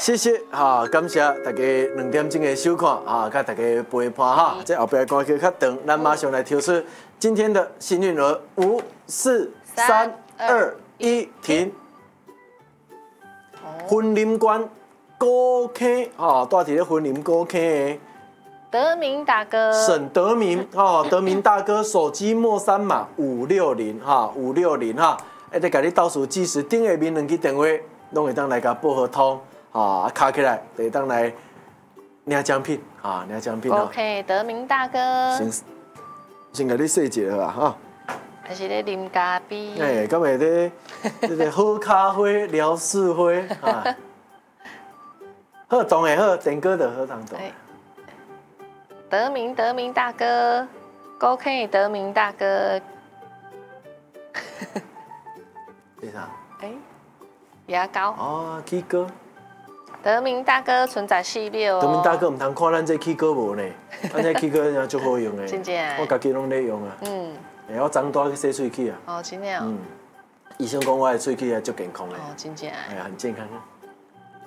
谢谢哈，感谢大家2点钟的收看啊，甲大家陪伴哈。这后边歌曲较长，咱马上来挑出今天的幸运儿，5、4、3、2、1，停。婚林关高坑哈，住伫咧婚林高坑的德明大哥， 沈德明哈，德明大哥手机末3码560哈，560哈，再甲你倒数计时，顶下面2支电话拢会当来甲报好通。啊，卡起来，得当来领奖品啊，领奖品啊。 OK， 德明大哥。 先给你说一下吧，哈。 还是咧啉咖啡。 哎，咁下咧，这个喝咖啡聊是非啊。喝懂诶，喝点歌的喝糖懂。 德明大哥 ，OK， 德明大哥。 对啥？ 牙膏。 哦，起歌。 德明大哥存在4秒哦。 德明大哥唔通看咱这起歌无呢？咱这起歌真足好用诶。 真正。 我家己拢咧用啊。我长大去洗喙齿啊。 哦，真的哦。 医生讲我的喙齿也足健康诶。 哦，真正。 哎呀，很健康啊。